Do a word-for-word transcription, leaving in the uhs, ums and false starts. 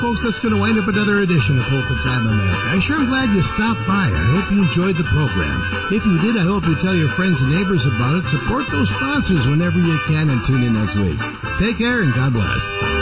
folks, that's going to wind up another edition of Polka Time America. I'm sure glad you stopped by. I hope you enjoyed the program. If you did, I hope you tell your friends and neighbors about it. Support those sponsors whenever you can and tune in next week. Take care and God bless.